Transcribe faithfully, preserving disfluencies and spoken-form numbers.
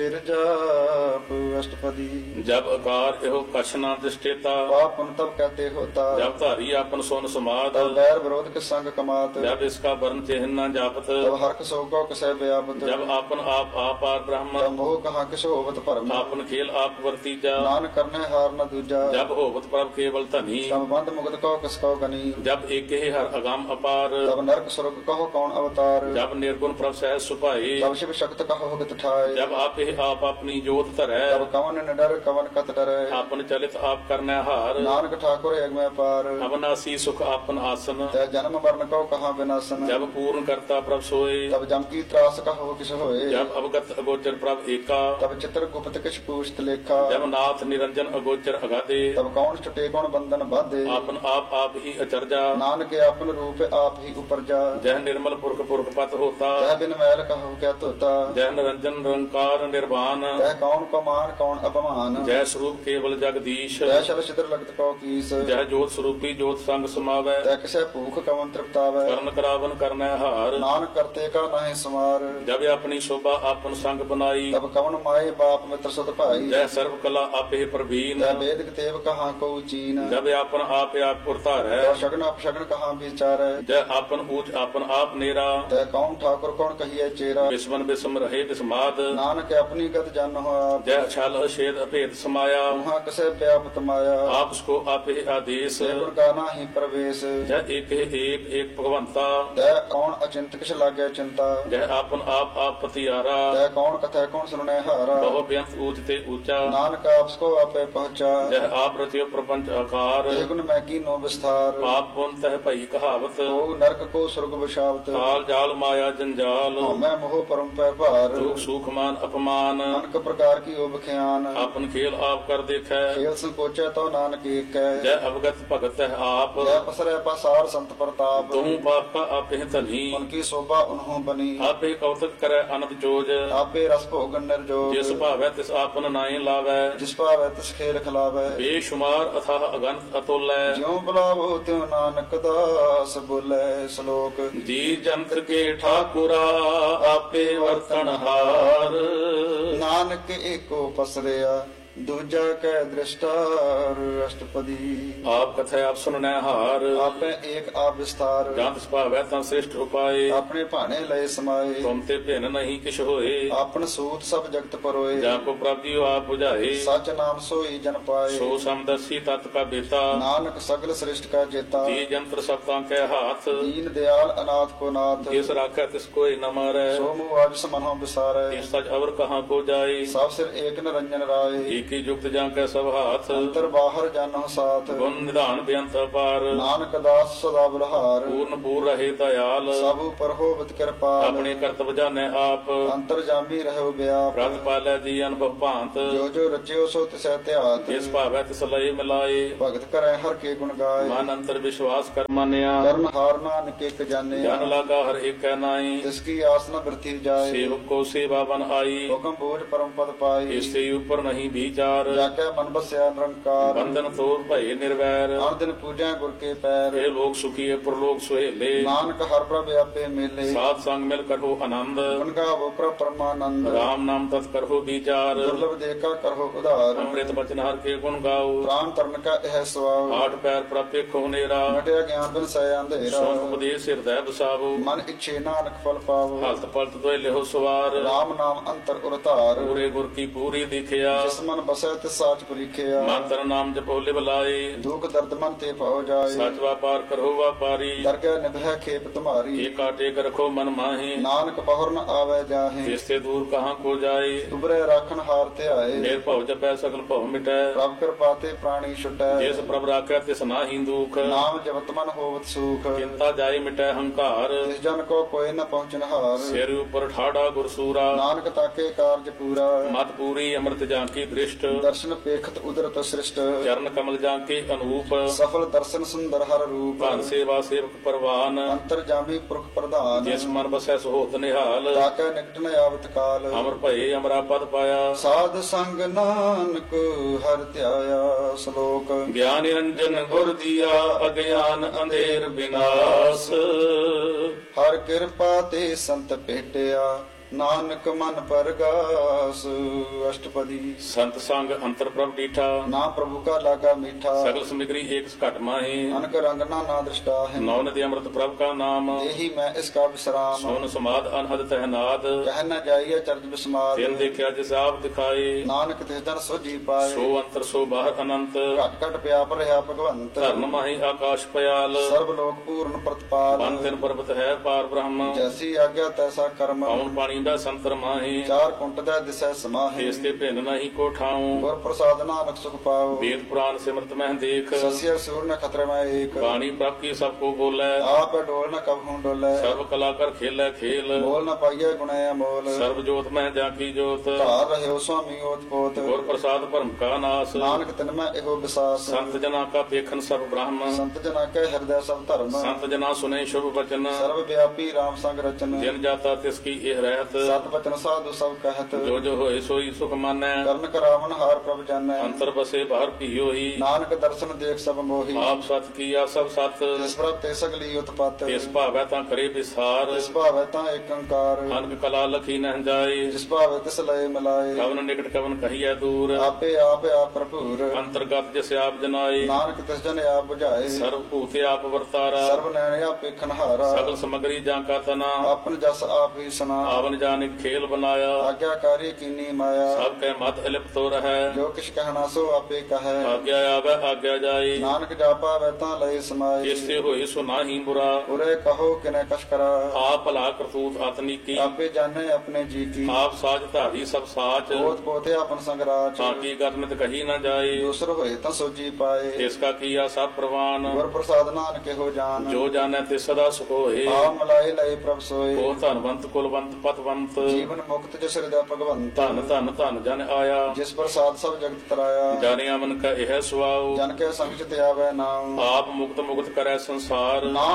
ਫਿਰ ਜਾਪ ਅਸ਼ਟਪਦੀ। जब आकार एहो कछ न दृष्टेता, पाप पुन तब कहते होता। जब धारी आपन सोन समाद, तब बैर विरोध के संग कमात। जब इसका वर्ण चिन्ह न जापत, तब हर्क सोगो कसै व्यापत। जब आपन आप आपार ब्रह्म, तब मोह कहाँ किस होवत भरम। आपन खेल आप वर्तीजा, नानक करने हार न दूजा। जब होवत प्रभ केवल धनी, तब बंद मुक्त कहो किस कहो गनी। जब एक ही हर अगम अपार, तब नरक स्वर्ग कहो कौन अवतार। जब निर्गुण प्रभ सहज सुभाए, तब शिव शक्त कहो गत ठाए। जब आप ही आप अपनी जोत धरै, तब कवन न डर कवन कत डरै। आपन चलित आप करने हार, नानक ठाकुर एक में पार। अवनासी सुख आपन आसन, तै जन्म मरण कहो कहाँ विनाशन। जब पूर्ण करता प्रभ सोए, तब जम की त्रास कहो किस होए। जब अवगत अगोचर प्रभ एका, तब चित्र गुप्त किछ पूछत लेखा। जब नाथ निरंजन अगोचर अगाधे, तब कौन छुटे कौन बंधन बाधे। आपन आप आप ही अचरजा, नानक आपन रूप आप ही उपरजा। जह निर्मल पुरख पुरख पत होता, तह बिन मैल कहो क्या तोता। जह निरंजन निरंकार निर्वाण, तह कौन को मान कौन अपमान। जय स्वरूप केवल जगदीश, तह शल छिद्र लगत कहो कीस। जय जोत स्वरूपी जोत संग समावै, तह किसे भूख कवन तृप्तावै। करण करावन करनै हार, नानक करते का नाहि समार। जब अपनी शोभा आपन संग बनाई, तब कवन माए बाप मित्र सुत भाई। जय सर्व कला आपे प्रवीण, तह वेद कितेब कहाँ को चीन। जब आपन आप आप पुरतारै, तह शगन अपशगन कहाँ विचारै। जय आपन ऊच आपन आप नेरा, तह कौन ठाकुर कौन कहिए चेरा। विस्मन विस्म रहे विस्माद, नानक अपनी गत जान हो आप। जय छल छेद अभेद समाया, वहाँ कसे व्यापत माया। आप उसको आपे आदेश, गुण गाना ही प्रवेश। जय एक ही एक एक भगवंता, तह कौन अचिंत किस लागे चिंता। जय आपन आप आप पतियारा, तह कौन कथा कौन सुने हारा। बहु बेअंत ऊंच ते ऊंचा, नानक आपको आपे पहुंचा। जय आप रचियो प्रपंच आकार, ये गुण मैं की नो विस्तार। आप पुन तह भई कहावत, को नरक को स्वर्ग बशावत। काल जाल माया जंजाल, मैं मोह परम पै भार। दुख सुख मान अपमान, अनक प्रकार की ओब ख्यान। आपन खेल आप कर देखै, खेल संकोचे तो नानक एक है। जय अवगत भगत है आप, जय पसरे पसार संत प्रताप। तुम पाप का आपे धनी, उनकी शोभा उन्हों बनी। आपे कौतक करे अनंत जोज, आपे रस भोगन निर्जोग। जिस भावै तिस आपन नाई लावै, जिस पावै तिस खेल खिलावै। बेशुमार अथाह अगंत अतुल है, ज्यों बुलावो त्यों नानक दास बोले श्लोक। जी जंत के ठाकुरा आपे वर्तन हार, नानक एको पसरिया दूजा कै दृष्टार। अष्टपदी। आप कथा आप सुनने हार, आपे एक आप विस्तार। जंत भावै तं श्रेष्ठ उपाय, अपने भाने लय समाये। तुम ते भिन्न नहीं किछ होए, आपन सूत सब जगत परोए। जाको प्रभ जी आप बुझाए, सच नाम सोई जन पाए। सो समदर्शी तत् का बेता, नानक सगल श्रेष्ठ का जेता। जी जंत्र सप्तां के हाथ, दीन दयाल अनाथ को नाथ। जिस राखै तिस कोई न मारै, सो मुआज समनो विसारे। तिस सच अवर कहाँ को जाए, सब सिर एक निरंजन राय। एक ही युक्त जाके सब हाथ, अंतर बाहर जानो साथ। गुण निधान बेअंत अपार, नानक दास सदा बलहार। पूर्ण पूर रहे दयाल, सब ऊपर होवत कृपाल। अपने कर्तव्य जाने आप, अंतर जामी रहो व्याप। रत पालै जी अनुभव भांत, जो जो रचियो सो तिसै त्यात। जिस भावै तिस लय मिलाए, भगत करे हर के गुण गाय। मन अंतर विश्वास कर मानिया, कर्म हार नानक एक जाने। जन लागा हर एक नाई, जिसकी आस न वृथि जाए। सेवक को सेवा बन आई, हुक्म बोझ परम पद पाई। इससे ऊपर नहीं विचार, जाके मन बसया निरंकार। बंधन तोड़ भय निर्वैर, हर दिन पूजा गुर के पैर। हे लोग सुखी प्रलोक सुहेले, नानक हर प्रभ आपे मेले। साथ संग मिल करहो आनंद, गुण गावो प्रभ परमानंद। राम नाम तत् करहो विचार, दुर्लभ देखा करहो उधार। अमृत बचन हर के गुण गाओ, प्राण तरण का यह स्वभाव। आठ पैर प्राप्त नेरा, मटिया ज्ञान बिन सै अंधेरा। सोन उपदेश हृदय बसावो, मन इच्छे नानक फल पावो। हलत पलत दोय लेहो सवार, राम नाम अंतर उरतार। पूरे गुर की पूरी दिखिया, जिस मन बसै तिस साच परीखिया। मंत्र नाम जपो लिव लाए, दुख दर्द मन ते पाओ जाए। सच व्यापार करहो व्यापारी, दरगह निभै खेप तुम्हारी। एक काटे कर रखो मन माहे, नानक पहुर न आवे जाहे। जिससे दूर कहाँ को जाए, उबरे राखन हार ते आए। निर्भव जपै सकल भव मिटै, प्रभ कृपा ते प्राणी छुटै। जिस प्रभ राखै तिस नाहि दुख, नाम जपत मन होवत सुख। चिंता जाय मिटै हंकार, जिस जन को कोई न पहुँचन हार। सिर ऊपर ठाड़ा गुरसूरा, नानक ताके कार्य पूरा। मत पूरी अमृत जांकी दृष्ट, दर्शन पेखत उदरत सृष्ट। चरण कमल जांके अनूप, सफल दर्शन सुंदर हर रूप। धन सेवा सेवक परवान, अंतर जामी पुरख प्रधान। जिस मन बसै सुहोत निहाल, ताके निकट न आवत काल। अमर भये अमरा पद पाया, साध संग नानक हर ध्याया। श्लोक। ज्ञान निरंजन गुर दिया, अज्ञान अंधेर विनाश, हर कृपा ते संत भेटिया। ਨਾਨਕ ਮਨ ਪਰਗਾਸ ਅਸ਼ਟਪਦੀ। ਸੰਤ ਸੰਗ ਅੰਤਰ ਪ੍ਰਭ ਡੀਠਾ, ਨਾ ਪ੍ਰਭੂ ਕਾ ਲਾਗਾ ਮੀਠਾ। ਸਗਲ ਸਮਿਗਰੀ ਏਕ ਘਟ ਮਾਹੀ, ਅਨਕ ਰੰਗ ਨਾ ਨਾ ਦ੍ਰਿਸ਼ਟਾ ਹੈ। ਨੌ ਨਦੀ ਅੰਮ੍ਰਿਤ ਪ੍ਰਭ ਕਾ ਨਾਮ, ਇਹੀ ਮੈਂ ਇਸ ਕਾ ਵਿਸਰਾਮ। ਸੋਨ ਸਮਾਦ ਅਨਹਦ ਤਹਿਨਾਦ, ਕਹਿ ਨ ਜਾਈਏ ਚਰਜ ਬਿਸਮਾਦ। ਤਿਨ ਦੇਖਿਆ ਜਿਸ ਆਪ ਦਿਖਾਏ, ਨਾਨਕ ਤਿਸ ਜਨ ਸੋਜੀ ਪਾਏ। ਸੋ ਅੰਤਰ ਸੋ ਬਾਹਰ ਅਨੰਤ, ਘਟ ਘਟ ਪਿਆਪ ਰਿਹਾ ਭਗਵੰਤ। ਧਰਨ ਮਾਹੀ ਆਕਾਸ਼ ਪਿਆਲ, ਸਰਬ ਲੋਕ ਪੂਰਨ ਪ੍ਰਤਪਾਲ। ਬਨ ਤਿਨ ਪਰਬਤ ਹੈ ਪਾਰ ਬ੍ਰਹਮ, ਜੈਸੀ ਆਗਿਆ ਤੈਸਾ ਕਰਮ। ਪਉਣ ਪਾਣੀ ਦਾ ਸੰਤਰ ਮਾਹੀ, ਚਾਰ ਕੁੰਟ ਦਾ ਦਿਸੈ ਸਮਾਹੀ। ਇਸ ਤੇ ਭਿੰਨ ਨਹੀਂ ਕੋ ਠਾਉ, ਗੁਰ ਪ੍ਰਸਾਦ ਨਾਨਕ ਸੁਖ ਪਾਉ। ਵੇਦ ਪੁਰਾਨ ਸਿਮਰਤ ਮਹਿ ਦੇਖ, ਸਸਿਆ ਸੂਰ ਨ ਖਤਰੇ ਮੈਂ ਏਕ। ਬਾਣੀ ਪ੍ਰਭ ਕੀ ਸਭ ਕੋ ਬੋਲੇ, ਆਪ ਡੋਲ ਨ ਕਬਹੂ ਡੋਲੇ। ਸਰਬ ਕਲਾ ਕਰ ਖੇਲੇ ਖੇਲ, ਬੋਲ ਨ ਪਾਈਏ ਗੁਣੇ ਅਮੋਲ। ਸਰਬ ਜੋਤ ਮਹਿ ਜਾ ਕੀ ਜੋਤ, ਧਾਰ ਰਹਿਓ ਸੁਆਮੀ ਓਤ ਪੋਤ। ਗੁਰ ਪ੍ਰਸਾਦ ਭਰਮ ਕਾ ਨਾਸ, ਨਾਨਕ ਤਿਨ ਮੈਂ ਇਹੋ ਵਿਸਾਸ। ਸੰਤ ਜਨਾ ਕਾ ਪੇਖਨ ਸਰਬ ਬ੍ਰਹਮ, ਸੰਤ ਜਨਾ ਕੈ ਹਿਰਦੈ ਸਭ ਧਰਮ। ਸੰਤ ਜਨਾ ਸੁਨੇ ਸ਼ੁਭ ਬਚਨ, ਸਰਬ ਵਿਆਪੀ ਰਾਮ ਸੰਗ ਰਚਨ। ਜਿਨ ਜਾਤਾ ਤਿਸ ਕੀ ਇਹ ਰਹਿਤ, ਸਤ ਬਚਨ ਸਾਧੂ ਸਭ ਕਹਿਤ। ਜੋ ਜੋ ਹੋਏ ਸੋਈ ਸੁਖ ਮਾਨੈ, ਕਰਨ ਕਰਾਵਨ ਹਾਰ ਪ੍ਰਭ ਜਾਣੈ। ਅੰਤਰ ਬਸੇ ਬਾਹਰ ਭੀਓਈ, ਨਾਨਕ ਦਰਸ਼ਨ ਦੇਖ ਸਭ ਮੋਹੀ। ਆਪ ਸਤ ਕੀਆ ਸਭ ਸਤ, ਜਿਸ ਪ੍ਰਭ ਤੇ ਸਗਲੀ ਉਤਪਤ। ਇਸ ਭਾਵੈ ਤਾਂ ਕਰੇ ਵਿਸਾਰ, ਜਿਸ ਭਾਵੈ ਤਾਂ ਏਕ ਓੰਕਾਰ। ਅਨਕ ਕਲਾ ਲਖੀ ਨਹਿ ਜਾਏ, ਜਿਸ ਭਾਵੈ ਤਿਸ ਲਏ ਮਿਲਾਏ। ਕਵਨ ਨਿਕਟ ਕਵਨ ਕਹੀਐ ਦੂਰ, ਆਪੇ ਆਪ ਆਪ ਭਰਪੂਰ। ਅੰਤਰਗਤ ਜਿਸ ਆਪ ਜਨਾਏ, ਨਾਨਕ ਤਿਸ ਜਨ ਆਪ ਬੁਝਾਏ। ਸਰਬ ਭੂਤ ਆਪ ਵਰਤਾਰਾ, ਸਰਬ ਨੈਣ ਆਪੇ ਖਨਹਾਰਾ। ਸਗਲ ਸਮਗਰੀ ਜਾਂ ਕਾ ਤਨਾ, ਆਪਨ ਜਸ ਆਪ ਹੀ ਸੁਨਾ। ਆਵਨ ਜਾਨਿਕ ਖੇਲ ਬਨਾਇਆ, ਆਗਿਆਕਾਰੀ ਕੀਨੀ ਮਾਇਆ। ਸਭ ਕੈ ਮਤ ਇਲਿਪਤੋ ਰਹੈ, ਜੋ ਕਿਛ ਕਹਿਣਾ ਸੋ ਆਪੇ ਕਹੈ। ਆਗਿਆ ਆਵੈ ਆਗਿਆ ਜਾਏ, ਨਾਨਕ ਜਾਪਾ ਵੈ ਤਾਂ ਲਏ ਸਮਾਏ। ਜਿਸ ਤੇ ਹੋਏ ਸੋ ਨਾਹੀ ਬੁਰਾ, ਉਰੇ ਕਹੋ ਕਿਨੇ ਕਛ ਕਰਾ। ਆਪ ਭਲਾ ਕਰਤੂਤ ਆਤਨੀ ਕੀ, ਆਪੇ ਜਾਣੇ ਆਪਣੇ ਜੀ ਕੀ। ਆਪ ਸਾਜ ਧਾਰੀ ਸਭ ਸਾਚ, ਪੋਤ ਪੋਤੇ ਆਪਨ ਸੰਗਰਾਚ। ਤਾਂ ਕੀ ਕਰਨਿਤ ਕਹੀ ਨਾ ਜਾਏ, ਦੂਸਰ ਹੋਏ ਤਾਂ ਸੋਜੀ ਪਾਏ। ਇਸ ਕਾ ਕੀਆ ਸਭ ਪ੍ਰਵਾਨ, ਗੁਰ ਪ੍ਰਸਾਦ ਨਾਨਕ ਇਹੋ ਜਾਨ। ਜੋ ਜਾਣੈ ਤੇ ਸਦਾ ਸੁਖ ਹੋਏ, ਆ ਮਲਾਏ ਲਏ ਪ੍ਰਭ ਸੋਏ। ਉਹ ਧਨਵੰਤ ਕੁਲਵੰਤ ਪਤਵੰਤ, ਜੀਵਨ ਮੁਕਤ ਜਿਸ ਹਿਰਦੈ ਭਗਵੰਤ। ਧਨ ਧਨ ਧਨ ਜਨ ਆਇਆ, ਜਿਸ ਪ੍ਰਸਾਦ ਸਭ ਜਗਤ ਤਰਾਇਆ। ਜਾਣਿਆ ਮਨ ਕਾ ਇਹ ਸੁਆਉ, ਜਨ ਕੇ ਸੰਗ ਚ ਤੇ ਆਵੈ ਨਾਮ। ਆਪ ਮੁਕਤ ਮੁਕਤ ਕਰੈ ਸੰਸਾਰ।